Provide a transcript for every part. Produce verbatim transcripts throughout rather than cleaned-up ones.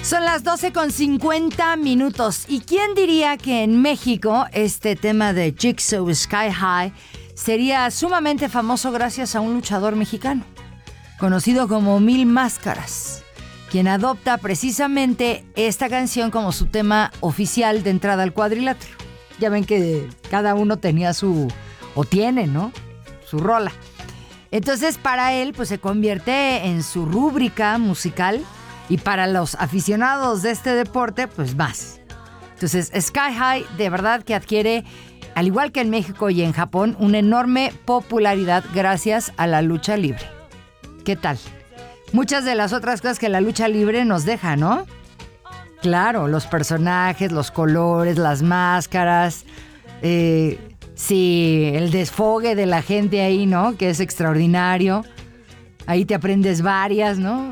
Son las doce con cincuenta minutos. ¿Y quién diría que en México este tema de Jigsaw Sky High sería sumamente famoso gracias a un luchador mexicano, conocido como Mil Máscaras, quien adopta precisamente esta canción como su tema oficial de entrada al cuadrilátero? Ya ven que cada uno tenía su, o tiene, ¿no?, su rola. Entonces para él pues se convierte en su rúbrica musical, y para los aficionados de este deporte pues más. Entonces Sky High de verdad que adquiere, al igual que en México y en Japón, una enorme popularidad gracias a la lucha libre. ¿Qué tal? Muchas de las otras cosas que la lucha libre nos deja, ¿no? Claro, los personajes, los colores, las máscaras, eh, sí, el desfogue de la gente ahí, ¿no?, que es extraordinario. Ahí te aprendes varias, ¿no?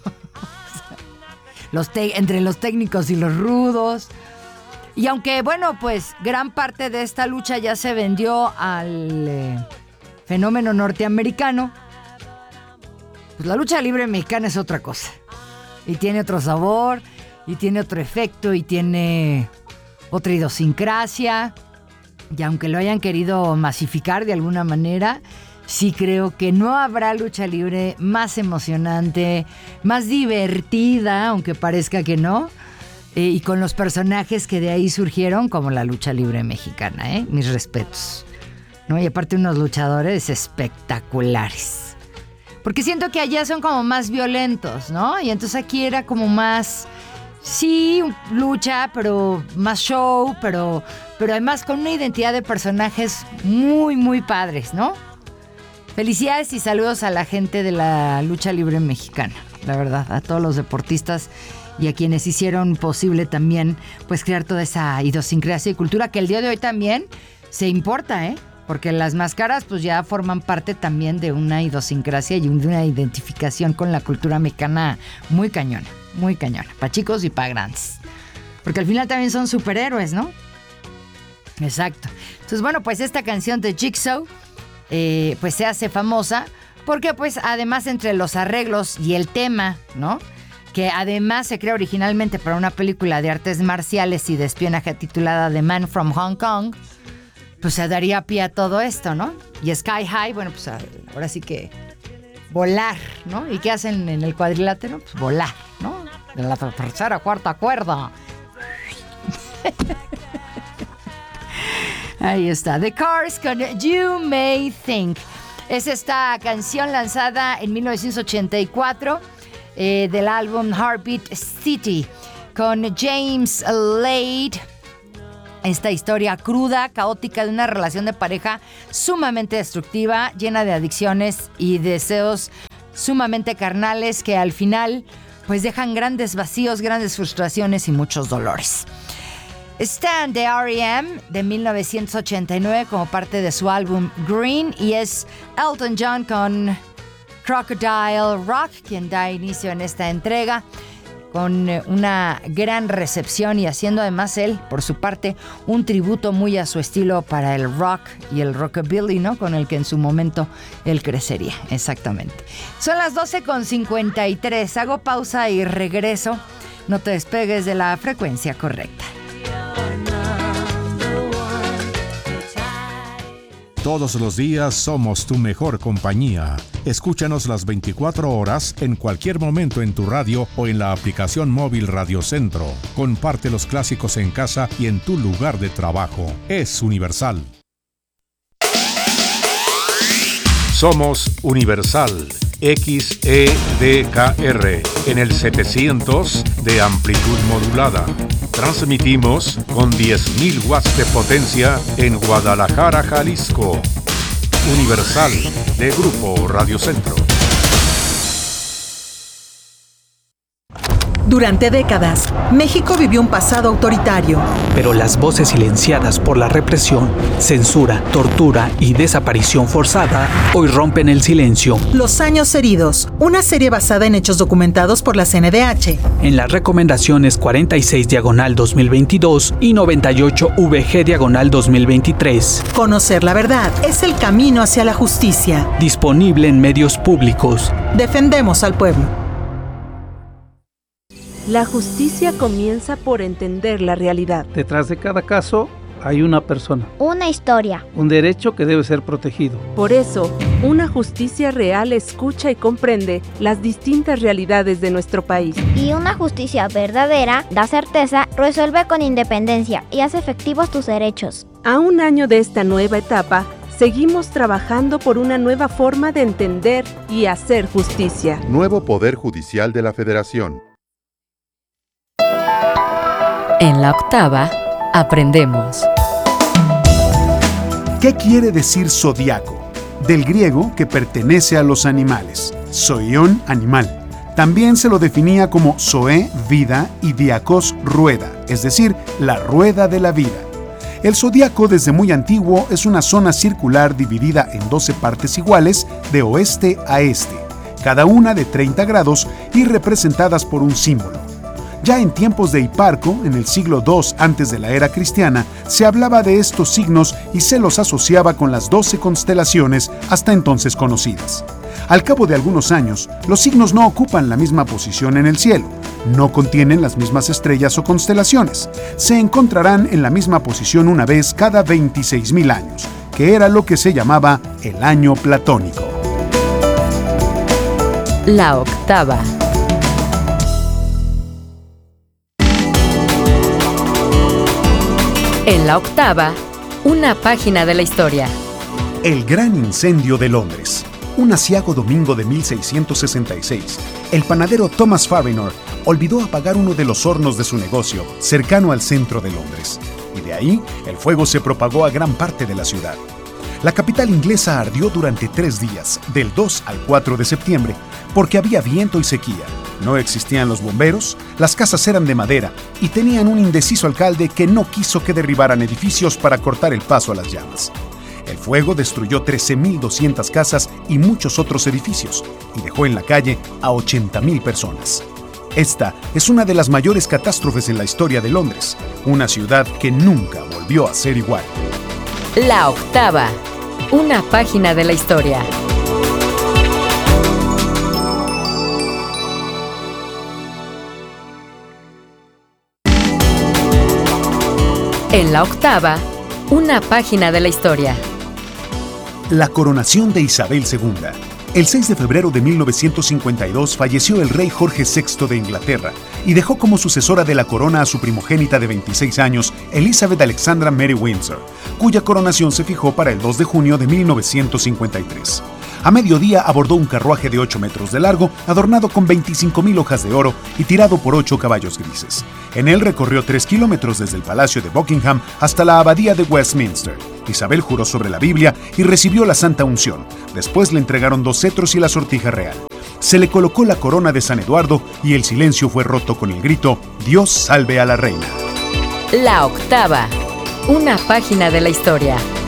Los te- entre los técnicos y los rudos. Y aunque, bueno, pues gran parte de esta lucha ya se vendió al eh, fenómeno norteamericano, pues la lucha libre mexicana es otra cosa. Y tiene otro sabor, y tiene otro efecto, y tiene otra idiosincrasia. Y aunque lo hayan querido masificar de alguna manera, sí creo que no habrá lucha libre más emocionante, más divertida, aunque parezca que no, eh, y con los personajes que de ahí surgieron, como la lucha libre mexicana, ¿eh? Mis respetos, ¿no? Y aparte unos luchadores espectaculares. Porque siento que allá son como más violentos, ¿no? Y entonces aquí era como más, sí, lucha, pero más show, pero, pero además con una identidad de personajes muy, muy padres, ¿no? Felicidades y saludos a la gente de la lucha libre mexicana, la verdad, a todos los deportistas y a quienes hicieron posible también pues crear toda esa idiosincrasia y cultura que el día de hoy también se importa, ¿eh? Porque las máscaras pues ya forman parte también de una idiosincrasia y de una identificación con la cultura mexicana muy cañona, muy cañona, para chicos y para grandes. Porque al final también son superhéroes, ¿no? Exacto. Entonces, bueno, pues esta canción de Jigsaw Eh, pues se hace famosa porque pues además entre los arreglos y el tema, ¿no?, que además se creó originalmente para una película de artes marciales y de espionaje titulada The Man from Hong Kong, pues se daría pie a todo esto, ¿no? Y Sky High, bueno, pues ahora sí que volar, ¿no? ¿Y qué hacen en el cuadrilátero? Pues volar, ¿no? De la tercera, cuarta cuerda. Ahí está, The Cars con You May Think. Es esta canción lanzada en mil novecientos ochenta y cuatro eh, del álbum Heartbeat City con James Lade. Esta historia cruda, caótica de una relación de pareja sumamente destructiva, llena de adicciones y deseos sumamente carnales que al final pues dejan grandes vacíos, grandes frustraciones y muchos dolores. Stand de R E M de mil novecientos ochenta y nueve como parte de su álbum Green, y es Elton John con Crocodile Rock quien da inicio en esta entrega con una gran recepción y haciendo además él, por su parte, un tributo muy a su estilo para el rock y el rockabilly, ¿no?, con el que en su momento él crecería. Exactamente. Son las doce con cincuenta y tres. Hago pausa y regreso. No te despegues de la frecuencia correcta. Todos los días somos tu mejor compañía. Escúchanos las veinticuatro horas en cualquier momento en tu radio o en la aplicación móvil Radio Centro. Comparte los clásicos en casa y en tu lugar de trabajo. Es Universal. Somos Universal. X E D K R en el setecientos de amplitud modulada. Transmitimos con diez mil watts de potencia en Guadalajara, Jalisco. Universal de Grupo Radio Centro. Durante décadas, México vivió un pasado autoritario. Pero las voces silenciadas por la represión, censura, tortura y desaparición forzada hoy rompen el silencio. Los años heridos, una serie basada en hechos documentados por la C N D H. En las recomendaciones cuarenta y seis diagonal dos mil veintidós y noventa y ocho V G diagonal dos mil veintitrés. Conocer la verdad es el camino hacia la justicia. Disponible en medios públicos. Defendemos al pueblo. La justicia comienza por entender la realidad. Detrás de cada caso hay una persona. Una historia. Un derecho que debe ser protegido. Por eso, una justicia real escucha y comprende las distintas realidades de nuestro país. Y una justicia verdadera da certeza, resuelve con independencia y hace efectivos tus derechos. A un año de esta nueva etapa, seguimos trabajando por una nueva forma de entender y hacer justicia. Nuevo Poder Judicial de la Federación. En la octava, aprendemos. ¿Qué quiere decir zodiaco? Del griego, que pertenece a los animales. Zoión, animal. También se lo definía como zoé, vida, y diakos, rueda, es decir, la rueda de la vida. El zodiaco, desde muy antiguo, es una zona circular dividida en doce partes iguales de oeste a este, cada una de treinta grados y representadas por un símbolo. Ya en tiempos de Hiparco, en el siglo segundo antes de la era cristiana, se hablaba de estos signos y se los asociaba con las doce constelaciones hasta entonces conocidas. Al cabo de algunos años, los signos no ocupan la misma posición en el cielo, no contienen las mismas estrellas o constelaciones, se encontrarán en la misma posición una vez cada veintiséis mil años, que era lo que se llamaba el año platónico. La octava. En la octava, una página de la historia. El gran incendio de Londres. Un aciago domingo de mil seiscientos sesenta y seis, el panadero Thomas Farrinor olvidó apagar uno de los hornos de su negocio, cercano al centro de Londres. Y de ahí, el fuego se propagó a gran parte de la ciudad. La capital inglesa ardió durante tres días, del dos al cuatro de septiembre, porque había viento y sequía. No existían los bomberos, las casas eran de madera y tenían un indeciso alcalde que no quiso que derribaran edificios para cortar el paso a las llamas. El fuego destruyó trece mil doscientas casas y muchos otros edificios y dejó en la calle a ochenta mil personas. Esta es una de las mayores catástrofes en la historia de Londres, una ciudad que nunca volvió a ser igual. La octava, una página de la historia. En la octava, una página de la historia. La coronación de Isabel segunda. El seis de febrero de mil novecientos cincuenta y dos falleció el rey Jorge sexto de Inglaterra y dejó como sucesora de la corona a su primogénita de veintiséis años, Elizabeth Alexandra Mary Windsor, cuya coronación se fijó para el dos de junio de mil novecientos cincuenta y tres. A mediodía abordó un carruaje de ocho metros de largo, adornado con veinticinco mil hojas de oro y tirado por ocho caballos grises. En él recorrió tres kilómetros desde el Palacio de Buckingham hasta la Abadía de Westminster. Isabel juró sobre la Biblia y recibió la Santa Unción. Después le entregaron dos cetros y la sortija real. Se le colocó la corona de San Eduardo y el silencio fue roto con el grito: «Dios salve a la reina». La octava, una página de la historia.